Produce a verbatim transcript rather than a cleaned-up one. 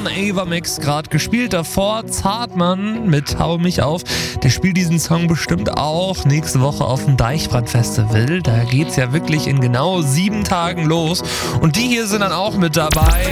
von Ava Max gerade gespielt. Davor Zartmann mit Hau mich auf. Der spielt diesen Song bestimmt auch nächste Woche auf dem Deichbrand-Festival. Da geht's ja wirklich in genau sieben Tagen los. Und die hier sind dann auch mit dabei.